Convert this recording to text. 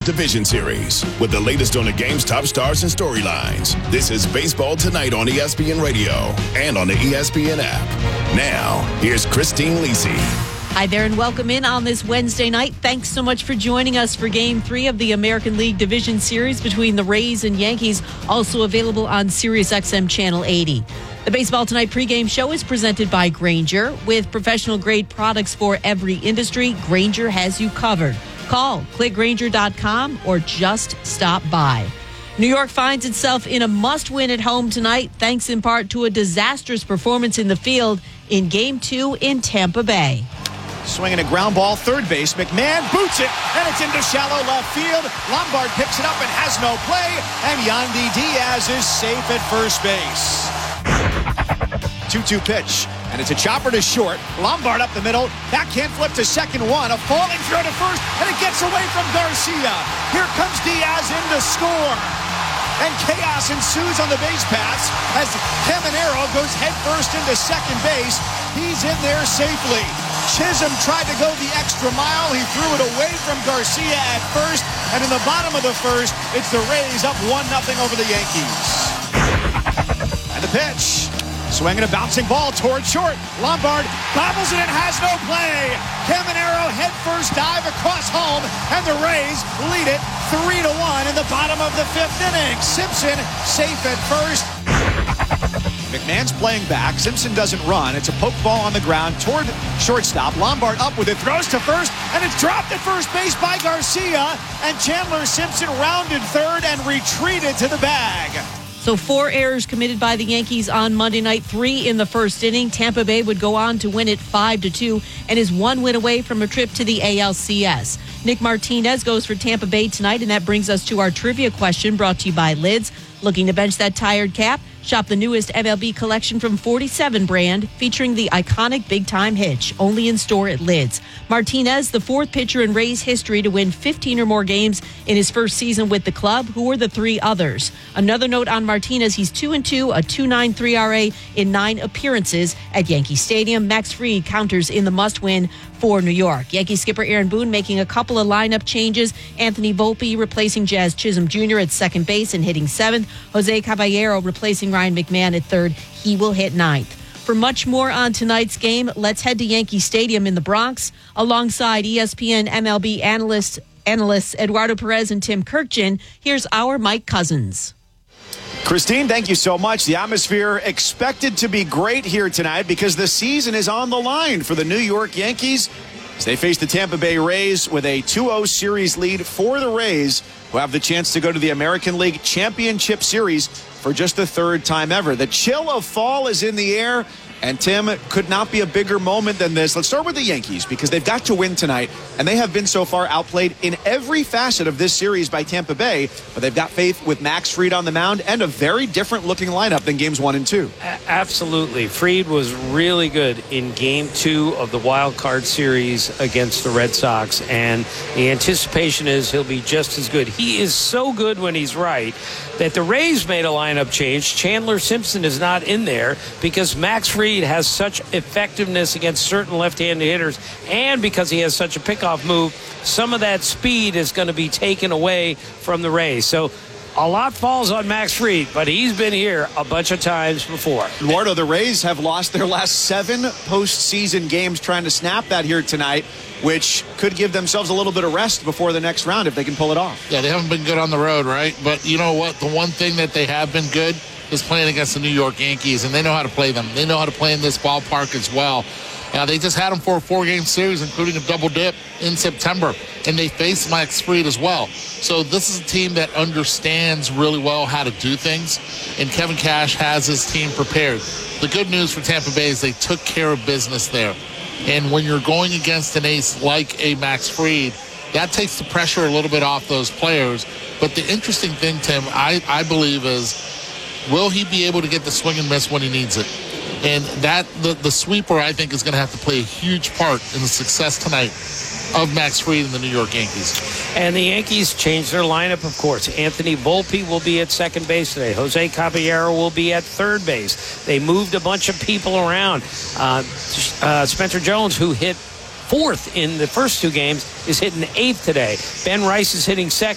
Division Series with the latest on the game's top stars and storylines. This is Baseball Tonight on ESPN Radio and on the ESPN app. Now, here's Christine Lisi. Hi there and welcome in on this Wednesday night. Thanks so much for joining us for Game 3 of the American League Division Series between the Rays and Yankees, also available on SiriusXM Channel 80. The Baseball Tonight pregame show is presented by Grainger. With professional-grade products for every industry, Grainger has you covered. Call, click Grainger.com, or just stop by. New York finds itself in a must-win at home tonight, thanks in part to a disastrous performance in the field in Game 2 in Tampa Bay. Swinging a ground ball, third base. McMahon boots it, and it's into shallow left field. Lombard picks it up and has no play, and Yandy Diaz is safe at first base. 2-2 pitch, and it's a chopper to short. Lombard up the middle, backhand flip to second one, a falling throw to first, and it gets away from Garcia. Here comes Diaz in to score. And chaos ensues on the base paths as Caminero goes headfirst into second base. He's in there safely. Chisholm tried to go the extra mile. He threw it away from Garcia at first. And in the bottom of the first, it's the Rays up 1-0 over the Yankees. And the pitch. Swinging a bouncing ball toward short. Lombard gobbles it and has no play. Caminero headfirst dive across home, and the Rays lead it 3-1 in the bottom of the fifth inning. Simpson safe at first. McMahon's playing back. Simpson doesn't run. It's a poke ball on the ground toward shortstop. Lombard up with it, throws to first, and it's dropped at first base by Garcia. And Chandler Simpson rounded third and retreated to the bag. So 4 errors committed by the Yankees on Monday night, 3 in the first inning. Tampa Bay would go on to win it 5-2 and is 1 win away from a trip to the ALCS. Nick Martinez goes for Tampa Bay tonight, and that brings us to our trivia question brought to you by Lids. Looking to bench that tired cap? Shop the newest MLB collection from 47 brand featuring the iconic big-time hitch, only in store at Lids. Martinez, the 4th pitcher in Rays history to win 15 or more games in his first season with the club. Who were the 3 others? Another note on Martinez, he's 2-2, a 2.93 RA in 9 appearances at Yankee Stadium. Max Fried counters in the must-win for New York. Yankee skipper Aaron Boone making a couple of lineup changes. Anthony Volpe replacing Jazz Chisholm Jr. at second base and hitting 7th. Jose Caballero replacing Ryan McMahon at third. He will hit 9th. For much more on tonight's game, let's head to Yankee Stadium in the Bronx. Alongside ESPN MLB analysts Eduardo Perez and Tim Kirkjian, here's our Mike Cousins. Christine, thank you so much. The atmosphere expected to be great here tonight because the season is on the line for the New York Yankees as they face the Tampa Bay Rays with a 2-0 series lead for the Rays, who have the chance to go to the American League Championship Series for just the 3rd time ever. The chill of fall is in the air, and Tim, could not be a bigger moment than this. Let's start with the Yankees because they've got to win tonight, and they have been so far outplayed in every facet of this series by Tampa Bay, but they've got faith with Max Fried on the mound and a very different looking lineup than games 1 and 2. Absolutely. Fried was really good in game 2 of the wild card series against the Red Sox, and the anticipation is he'll be just as good. He is so good when he's right that the Rays made a lineup change. Chandler Simpson is not in there because Max Fried has such effectiveness against certain left-handed hitters, and because he has such a pickoff move, some of that speed is going to be taken away from the Rays. So a lot falls on Max Fried, but he's been here a bunch of times before. Eduardo, the Rays have lost their last 7 postseason games trying to snap that here tonight, which could give themselves a little bit of rest before the next round if they can pull it off. Yeah, they haven't been good on the road, right? But you know what? The one thing that they have been good is playing against the New York Yankees, and they know how to play them. They know how to play in this ballpark as well. They just had them for a 4-game series, including a double dip in September, and they faced Max Fried as well. So this is a team that understands really well how to do things, and Kevin Cash has his team prepared. The good news for Tampa Bay is they took care of business there. And when you're going against an ace like a Max Fried, that takes the pressure a little bit off those players. But the interesting thing, Tim, I believe is, will he be able to get the swing and miss when he needs it? And that the sweeper, I think, is going to have to play a huge part in the success tonight of Max Fried and the New York Yankees. And the Yankees changed their lineup, of course. Anthony Volpe will be at second base today. Jose Caballero will be at third base. They moved a bunch of people around. Spencer Jones, who hit fourth in the first 2 games, is hitting 8th today. Ben Rice is hitting second.